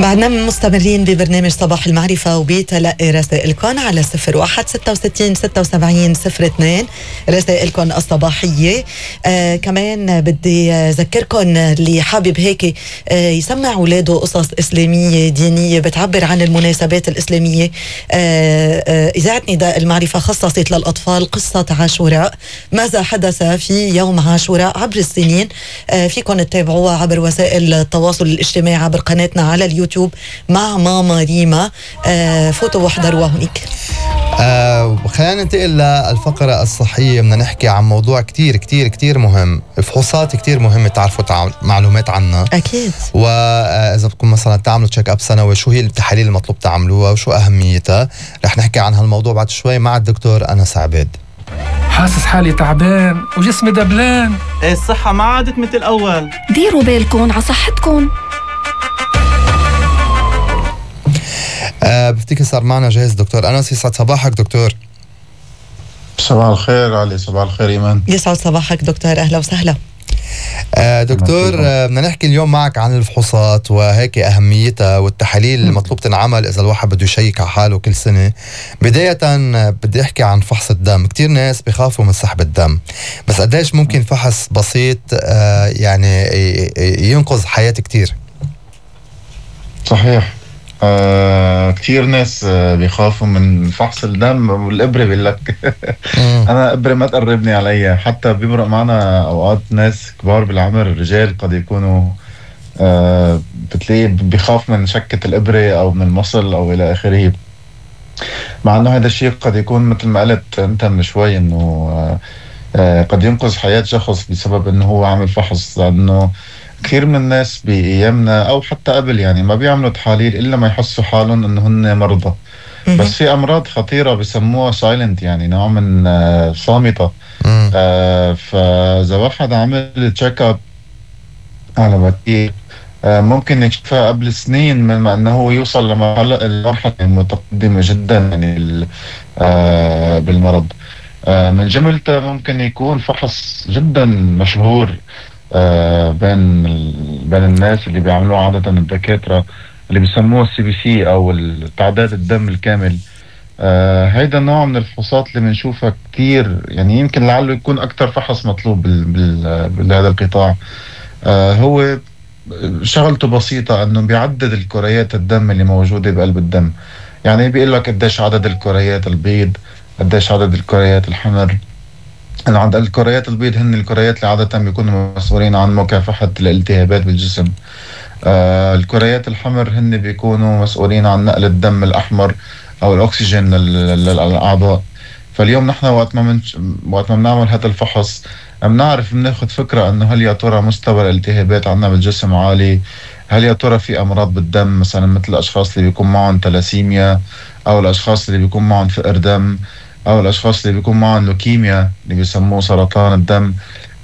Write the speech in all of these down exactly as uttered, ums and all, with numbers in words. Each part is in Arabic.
بعدنا مستمرين ببرنامج صباح المعرفة وبتلقي رسائلكم على صفر واحد ستة وستين ستة وسبعين صفر اثنين رسائلكم الصباحية. آه كمان بدي أذكركم اللي حابب هيك آه يسمع أولاده قصص إسلامية دينية بتعبر عن المناسبات الإسلامية. آه آه إذاعة نداء المعرفة خصصت للأطفال قصة عاشوراء، ماذا حدث في يوم عاشوراء عبر السنين. آه فيكم تتابعوها عبر وسائل التواصل الاجتماعي عبر قناتنا على اليوتيوب مع ماما ريما. آه فوتوا واحضروها هونيك. آه خلينا ننتقل للفقرة الصحية. بدنا نحكي عن موضوع كتير كتير كتير مهم، فحوصات كتير مهمة تعرفوا تع... معلومات عنها أكيد. وإذا بدكم مثلا تعملوا تشيك أب سنوي، شو هي التحاليل المطلوب تعملوها وشو أهميتها. رح نحكي عن هالموضوع بعد شوي مع الدكتور أنس عبيد. حاسس حالي تعبان وجسمي دبلان. ايه الصحة ما عادت مثل أول. ديروا بالكم على صحتكم. أه بفتكر صار معنا جاهز دكتور أنس. يسعد صباحك دكتور. صباح الخير علي. صباح الخير إيمان. يسعد صباحك دكتور، أهلا وسهلا. آه دكتور آه بدنا نحكي اليوم معك عن الفحوصات وهيك أهميتها والتحاليل المطلوب تنعمل إذا الواحد بده يشيك على حاله كل سنة. بداية آه بدي أحكي عن فحص الدم. كتير ناس بيخافوا من سحب الدم، بس قديش ممكن فحص بسيط آه يعني ينقذ حياة كتير؟ صحيح. آه كتير ناس آه بيخافوا من فحص الدم والإبرة. بيقول لك أنا إبرة ما تقربني عليها. حتى بيمرق معنا أوقات ناس كبار بالعمر، الرجال قد يكونوا آه بتلاقيه بيخاف من شكة الإبرة أو من المصل أو إلى آخره، مع أنه هذا الشيء قد يكون مثل ما قلت أنت من شوي أنه آه آه قد ينقذ حياة شخص بسبب أنه هو عامل فحص. لأنه كثير من الناس بأيامنا أو حتى قبل يعني ما بيعملوا تحاليل إلا ما يحسوا حالهم إنه هن مرضى. بس في أمراض خطيرة بيسموها سايلنت، يعني نوع من آه صامتة. آه فإذا واحد عمل تشيك اب على بكير آه ممكن يكشفها قبل سنين من ما أنه يوصل لمرحلة متقدمة جدا يعني آه بالمرض. آه من جملته ممكن يكون فحص جدا مشهور آه بين بين الناس اللي بيعملوه عادة الدكاترة، اللي بيسموه السي بي سي أو التعداد الدم الكامل. آه هيدا النوع من الفحوصات اللي بنشوفها كتير، يعني يمكن لعله يكون أكتر فحص مطلوب بهذا القطاع. آه هو شغلته بسيطة، أنه بيعدد الكريات الدم اللي موجودة بقلب الدم. يعني بيقول لك قديش عدد الكريات البيض، قديش عدد الكريات الحمر. عند الكريات البيض هن الكريات اللي عادة بيكونوا مسؤولين عن مكافحة الالتهابات بالجسم. آه الكريات الحمر هن بيكونوا مسؤولين عن نقل الدم الأحمر أو الأكسجين للأعضاء. فاليوم نحن وقت ما منش... وقت ما بنعمل هذا الفحص بنعرف بناخد فكرة أنه هل يا ترى مستوى الالتهابات عندنا بالجسم عالي، هل يا ترى في أمراض بالدم مثلا مثل الأشخاص اللي بيكون معهم تلاسيميا، أو الأشخاص اللي بيكون معهم فقر دم، أو الأشخاص اللي بيكون معهم لوكيميا اللي بيسموه سرطان الدم.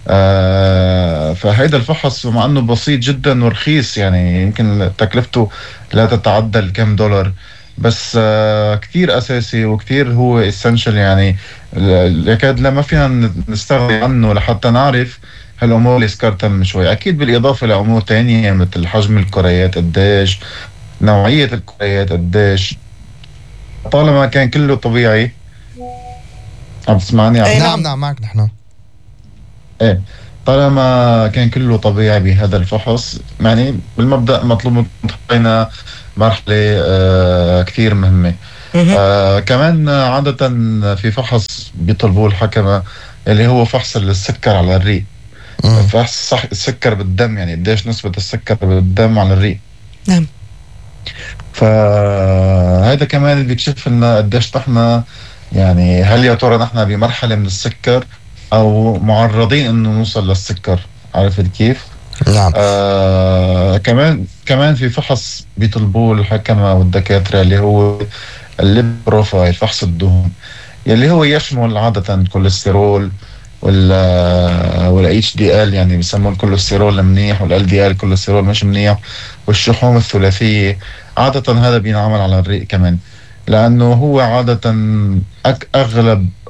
آه فهيدا الفحص مع أنه بسيط جدا ورخيص، يعني يمكن تكلفته لا تتعدى الكم دولار، بس آه كتير أساسي وكتير هو essential. يعني يكاد لا ما فينا نستغني عنه لحتى نعرف هالأمور اللي ذكرتها من شوي. أكيد بالإضافة لأمور تانية مثل حجم الكريات قديش، نوعية الكريات قديش. طالما كان كله طبيعي. عم تسمعني؟ أي نعم نعم معك نحن. ايه طالما كان كله طبيعي بهذا الفحص، يعني بالمبدأ مطلوب مننا مرحلة آه كثير مهمة. آه كمان عادة في فحص بيطلبوه الحكمة اللي هو فحص السكر على الريق. فحص صح السكر بالدم، يعني قديش نسبة السكر بالدم على الريق. نعم. فهذا كمان اللي بيكشف لنا قديش نحن، يعني هل يا ترى نحن بمرحلة من السكر أو معرضين إنه نوصل للسكر. عرفت كيف؟ نعم. آه كمان كمان في فحص بيطلبوه الحكمة والدكاترة اللي هو الليب بروفايل، فحص الدهون، اللي هو يشمل عادة الكوليسترول وال وال H D L، يعني بيسموه الكوليسترول المنيح وال L D L الكوليسترول مش منيح، والشحوم الثلاثية. عادة هذا بينعمل على الرئة كمان، لأنه هو عادة أغلب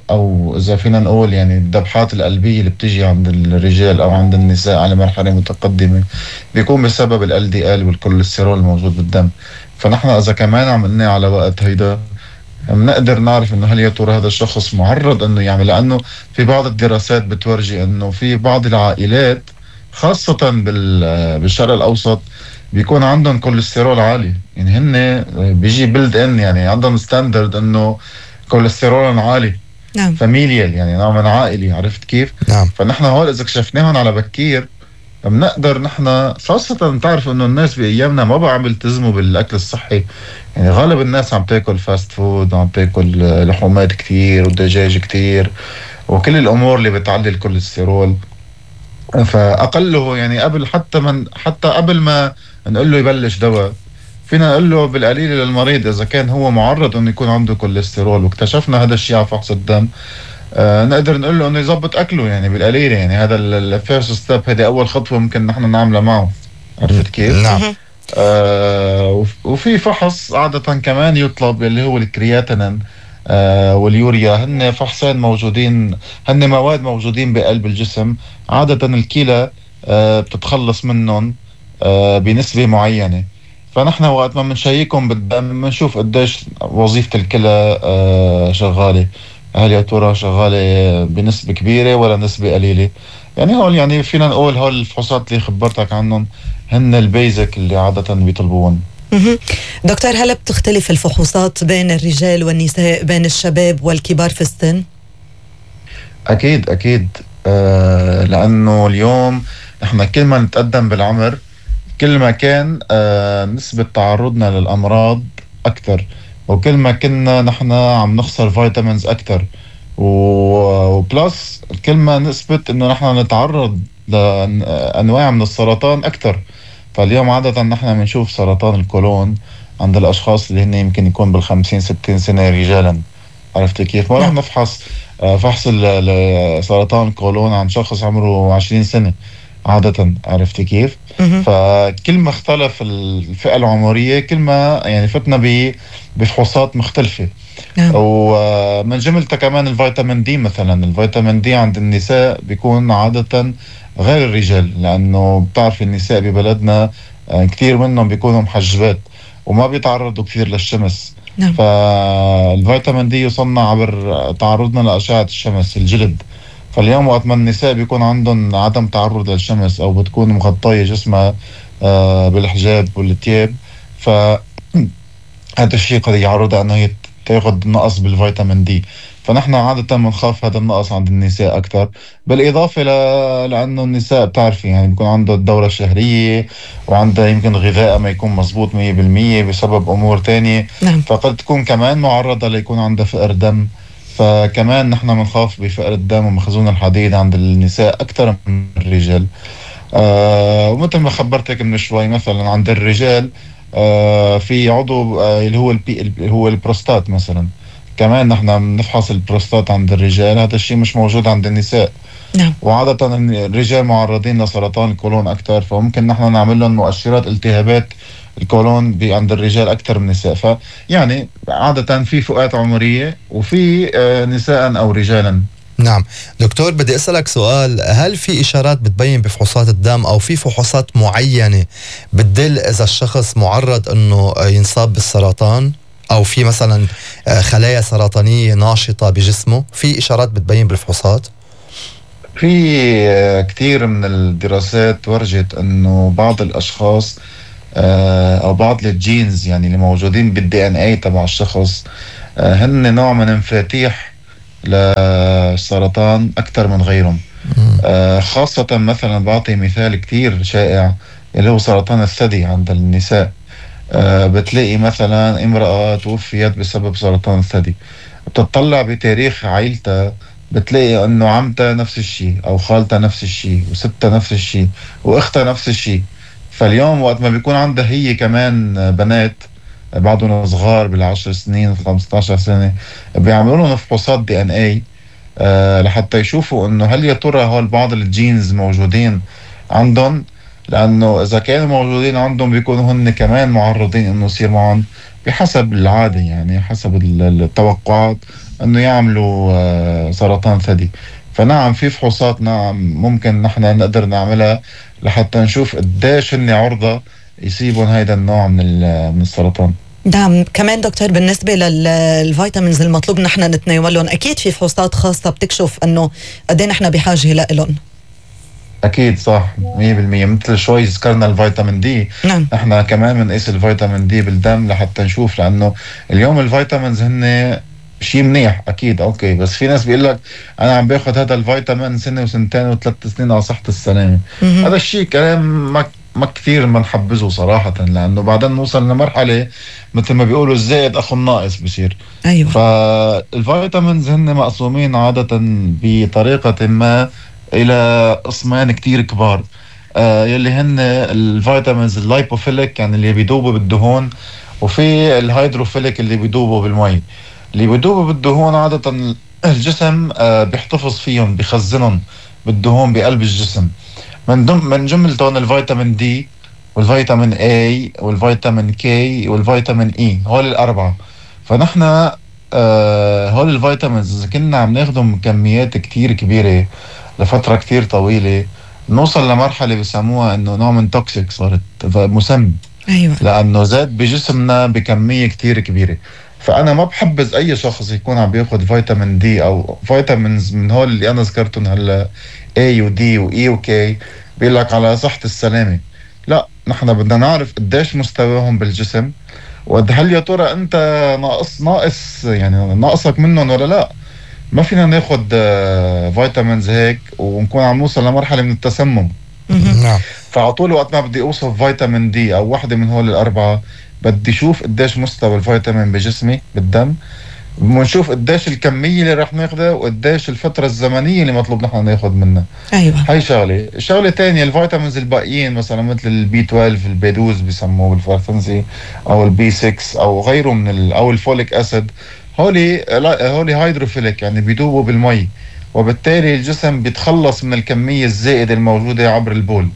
او اذا فينا نقول يعني الذبحات القلبيه اللي بتيجي عند الرجال او عند النساء على مرحله متقدمه بيكون بسبب ال دي ال والكوليسترول الموجود بالدم. فنحن اذا كمان عملناه على وقت هيدا بنقدر نعرف انه هل يا ترى هذا الشخص معرض انه يعمل، لانه في بعض الدراسات بتورجي انه في بعض العائلات خاصه بالشرق الاوسط بيكون عندهم كوليسترول عالي، يعني هن بيجي بيلد ان يعني عندهم ستاندرد انه كوليسترول عالي. نعم. فاميليال يعني نوع من عائلي، عرفت كيف؟ نعم. فنحن هول اذا اكتشفناهم على بكير بنقدر نحن، خاصة تعرف انه الناس بايامنا ما بقى عم يلتزموا بالاكل الصحي، يعني غالب الناس عم تاكل فاست فود، عم تاكل لحومات كتير ودجاج كتير وكل الامور اللي بتعلي الكوليسترول. فاقله يعني قبل حتى من حتى قبل ما نقول له يبلش دواء فينا نقول له بالقليل للمريض اذا كان هو معرض انه يكون عنده كوليسترول واكتشفنا هذا الشيء على فحص الدم، آه نقدر نقول له انه يظبط اكله يعني بالقليل. يعني هذا الفيرست ستيب، هذه اول خطوه ممكن نحن نعملها معه، عرفت كيف؟ نعم. آه وفي فحص عاده كمان يطلب اللي هو الكرياتينين آه واليوريا، هن فحصين موجودين، هن مواد موجودين بقلب الجسم، عاده الكلى آه بتتخلص منهم آه بنسبه معينه. فنحن وقت ما بنشيكهم بالدم بنشوف قديش وظيفة الكلى آه شغالة، هل يا ترى شغالة بنسبة كبيرة ولا نسبة قليلة. يعني هول يعني فينا نقول هول الفحوصات اللي خبرتك عنهم هن البيزك اللي عادة بيطلبون. دكتور، هل بتختلف الفحوصات بين الرجال والنساء، بين الشباب والكبار في السن؟ أكيد أكيد آه لأنه اليوم نحن كل ما نتقدم بالعمر كل ما كان آه نسبة تعرضنا للأمراض أكتر، وكل ما كنا نحن عم نخسر فيتامينز أكتر، وبلس كل ما نسبة إنه نحن نتعرض لأنواع من السرطان أكتر. فاليوم عادة نحن بنشوف سرطان القولون عند الأشخاص اللي هن يمكن يكون بالخمسين ستين سنة رجالا، عرفت كيف؟ ما رح نفحص آه فحص سرطان القولون عن شخص عمره عشرين سنة عادة، عرفت كيف؟ فكل ما اختلف الفئة العمرية كل ما يعني فتنا بفحوصات مختلفة. ومن جملتها كمان الفيتامين دي، مثلا الفيتامين دي عند النساء بيكون عادة غير الرجال، لأنه بتعرف النساء ببلدنا كتير منهم بيكونوا محجبات وما بيتعرضوا كثير للشمس. نعم. فالفيتامين دي يصنع عبر تعرضنا لأشعة الشمس الجلد. فاليوم وقت ما النساء بيكون عندهم عدم تعرض للشمس او بتكون مغطية جسمها آه بالحجاب والثياب، فهذا الشيء قد يعرضها انه تاخذ نقص بالفيتامين دي. فنحن عادة بنخاف هذا النقص عند النساء اكثر، بالاضافة ل... لانه النساء بتعرفي يعني بيكون عنده الدورة الشهرية وعندها يمكن غذاء ما يكون مزبوط مية بالمية بسبب امور تانية. نعم. فقد تكون كمان معرضة ليكون عندها فقر دم، فكمان نحن بنخاف بفقر الدم ومخزون الحديد عند النساء أكثر من الرجال. آه ومثل ما خبرتك من شوي مثلا عند الرجال آه في عضو آه اللي هو البي اللي هو البروستات مثلا، كمان نحن بنفحص البروستات عند الرجال، هذا الشيء مش موجود عند النساء. نعم. وعادة الرجال معرضين لسرطان القولون أكثر، فممكن نحن نعمل لهم مؤشرات التهابات القولون عند الرجال أكثر من النساء. فيعني عادة في فئات عمرية وفي آه نساء أو رجالا. نعم. دكتور، بدي أسألك سؤال، هل في إشارات بتبين بفحوصات الدم أو في فحوصات معينة بتدل إذا الشخص معرض أنه ينصاب بالسرطان أو في مثلا خلايا سرطانية ناشطة بجسمه؟ في إشارات بتبين بالفحوصات؟ في كثير من الدراسات ورجت أنه بعض الأشخاص أو بعض الجينز يعني اللي موجودين بالدي ان اي تبع الشخص هن نوع من مفاتيح للسرطان أكثر من غيرهم. خاصة مثلا بعطي مثال كتير شائع اللي هو سرطان الثدي عند النساء. بتلاقي مثلا امرأة توفيت بسبب سرطان الثدي، بتطلع بتاريخ عائلتها بتلاقي انه عمتها نفس الشيء او خالتها نفس الشيء وستها نفس الشيء واختها نفس الشيء. فاليوم وقت ما بيكون عندها هي كمان بنات بعضهم صغار بالعشر سنين خمسة عشر سنة بيعملوا لهم فحوصات دي ان اي آه لحتى يشوفوا انه هل يا ترى هول بعض الجينز موجودين عندهم لانه اذا كانوا موجودين عندهم بيكونوا هن كمان معرضين انه يصير معهم بحسب العاده، يعني حسب التوقعات انه يعملوا آه، سرطان ثدي. فنعم في فحوصات نعم ممكن نحن نقدر نعملها لحتى نشوف قديش هن عرضة يصيبون هيدا النوع من من السرطان. نعم. كمان دكتور بالنسبة للفيتامينز المطلوب نحن نتناولهم، أكيد في فحوصات خاصة بتكشف أنه قد ايه نحن بحاجة لهم. أكيد صح مية بالمية. مثل شوي ذكرنا الفيتامين دي، نعم. نحن كمان بنقيس الفيتامين دي بالدم لحتى نشوف، لأنه اليوم الفيتامينز هن شيء منيح اكيد اوكي، بس في ناس بيقول لك انا عم باخذ هذا الفيتامين سنه وسنتين وثلاث سنين على صحه السلامه. هذا الشيء كلام ما ما كثير بنحبذه صراحه، لانه بعدين نوصل لمرحله مثل ما بيقولوا الزائد اخو الناقص بصير. ايوه. فالفيتامينز هن مقسومين عاده بطريقه ما الى قسمان كثير كبار، آه يلي هن الفيتامينز اللايبوفيليك يعني اللي بيدوبوا بالدهون، وفي الهيدروفيليك اللي بيدوبوا بالمي. اللي بيدوبوا بالدهون عادة الجسم آه بيحتفظ فيهم بيخزنهم بالدهون بقلب الجسم. من ضمن من جملتهم الفيتامين دي والفيتامين اي والفيتامين كي والفيتامين اي، هول الأربعة. فنحن آه هول الفيتامينز إذا كنا عم ناخدهم بكميات كتير كبيرة لفترة كتير طويلة نوصل لمرحلة بيسموها انه نوع من توكسيك، صارت مسمم. ايوه. لأنه زاد بجسمنا بكمية كتير كبيرة. فأنا ما بحبذ أي شخص يكون عم بياخد فيتامين دي أو فيتامينز من هول اللي أنا ذكرتهم هلا A و D و E و K بيقول لك على صحة السلامة. لا، نحن بدنا نعرف قديش مستواهم بالجسم، وقد هل يا ترى أنت ناقص ناقص يعني ناقصك منهم ولا لا. ما فينا ناخد فيتامينز هيك ونكون عم نوصل لمرحلة من التسمم. نعم. فعطول وقت ما بدي أوصف فيتامين دي أو واحدة من هول الأربعة بدي شوف قديش مستوى الفيتامين بجسمي بالدم، ونشوف قديش الكمية اللي رح ناخدها وقديش الفترة الزمنية اللي مطلوب نحن ناخد منها. أيوة. هاي شغلة. شغلة تانية الفيتامينز الباقيين مثلا مثل البي اثنا عشر البي اثناشر بيسموه بالفرنسي، أو البي ستة أو غيره من ال أو الفوليك أسيد، هولي هولي هيدروفيليك يعني بيدوبوا بالمي، وبالتالي الجسم بيتخلص من الكمية الزائدة الموجودة عبر البول.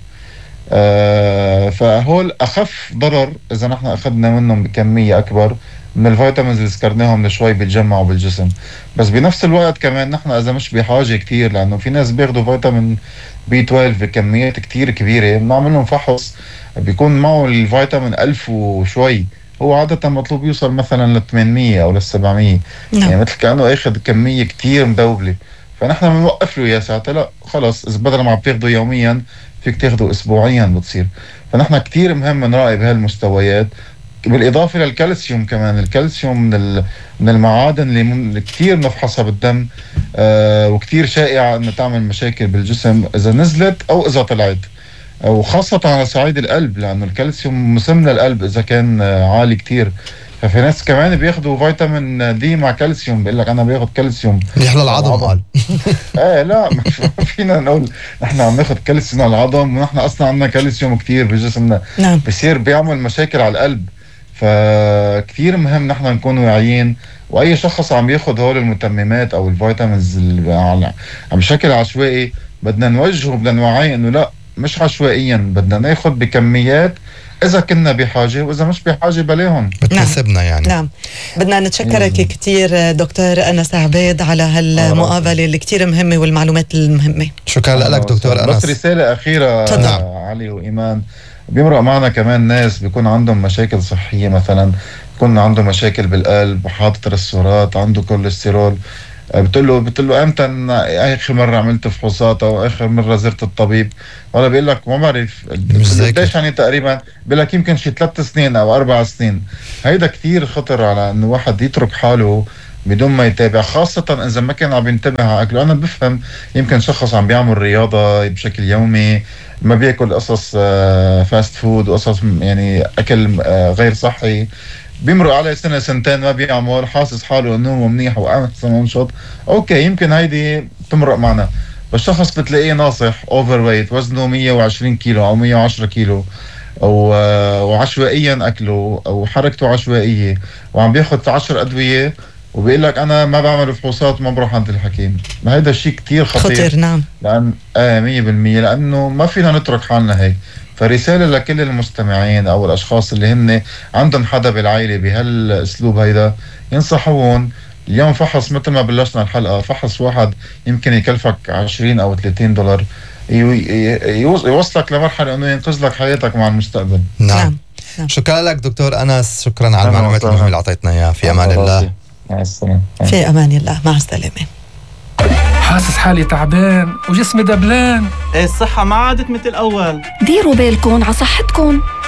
آه فهول أخف ضرر إذا نحن أخذنا منهم بكمية أكبر من الفيتامينز اللي ذكرناهم لشوي بيتجمعوا بالجسم. بس بنفس الوقت كمان نحن إذا مش بحاجة كتير، لأنه في ناس بياخدوا فيتامين بي اثنا عشر بكميات كتير كبيرة، بنعمل لهم فحص بيكون معه الفيتامين ألف وشوي، هو عادة مطلوب يوصل مثلا ل ثمانمية أو ل سبعمية. نعم. يعني مثل كأنه أخذ كمية كتير مدوبلة. فنحن بنوقف له يا ساعتها لا خلص، إذا بدل ما عم تاخده يوميا فيك تاخده اسبوعيا بتصير. فنحن كتير مهم نراقب بهالمستويات، بالاضافه للكالسيوم كمان. الكالسيوم من من المعادن اللي كتير نفحصها بالدم، آه وكتير شائعه انها تعمل مشاكل بالجسم اذا نزلت او اذا طلعت، وخاصه على صعيد القلب، لانه الكالسيوم مسم للقلب اذا كان آه عالي كتير. ففي ناس كمان بياخدوا فيتامين دي مع كالسيوم، بيقول لك انا باخد كالسيوم يحلى العظم قال. ايه لا ما فينا نقول نحن عم ناخد كالسيوم على العظم، ونحن اصلا عندنا كالسيوم كتير بجسمنا. نعم. بصير بيعمل مشاكل على القلب. فكتير مهم نحن نكون واعيين، واي شخص عم ياخد هول المتممات او الفيتامينز بشكل عشوائي بدنا نوجهه، بدنا نوعيه انه لا مش عشوائيا، بدنا ناخد بكميات إذا كنا بحاجة، وإذا مش بحاجة بلاهم بتناسبنا يعني. نعم. بدنا نتشكرك مم. كتير دكتور أنس عبيد على هالمقابلة اللي كتير مهمة والمعلومات المهمة. شكرا لك دكتور أنس. بس رسالة أخيرة نعم. علي وإيمان، بيمرق معنا كمان ناس بيكون عندهم مشاكل صحية، مثلا بيكون عنده مشاكل بالقلب، حاطط رسورات، عنده كوليسترول، بتقول له بتقول له امتى اخر مره عملت فحوصات او اخر مره زرت الطبيب؟ ولا بيقول لك ما بعرف قديش يعني تقريبا، بيقول لك يمكن شي ثلاث سنين او اربع سنين. هيدا كثير خطر على انه واحد يترك حاله بدون ما يتابع، خاصة إذا ما كان عم ينتبه على أكله. أنا بفهم يمكن شخص عم بيعمل رياضة بشكل يومي، ما بياكل قصص فاست فود وقصص يعني أكل غير صحي، بيمرق عليه سنة سنتين ما بيعمل، حاسس حاله انه منيح واحسن منشط، اوكي يمكن هيدي تمرق معنا. بس شخص بتلاقيه ناصح اوفر ويت، وزنه مية وعشرين كيلو او مية وعشرة كيلو، وعشوائيا اكله او حركته عشوائية، وعم بياخد عشر ادوية وبيقول لك انا ما بعمل فحوصات وما بروح عند الحكيم. ما هيدا الشيء كتير خطير. خطير. نعم. لان اه مية بالمية، لانه ما فينا نترك حالنا هيك. فرسالة لكل المستمعين أو الأشخاص اللي هن عندهم حدا بالعائلة بهالأسلوب هيدا، ينصحون اليوم فحص مثل ما بلشنا الحلقة، فحص واحد يمكن يكلفك عشرين أو ثلاثين دولار يوصلك لمرحلة أنه ينقذ لك حياتك مع المستقبل. نعم. نعم. شكرا لك دكتور أنس، شكرا على المعلومات المهمة اللي أعطيتنا إياها. في أمان الله. مع السلامة. في أمان الله، مع السلامة. حاسس حالي تعبان وجسمي دبلان. ايه الصحة ما عادت مثل الأول. ديروا بالكم على صحتكم.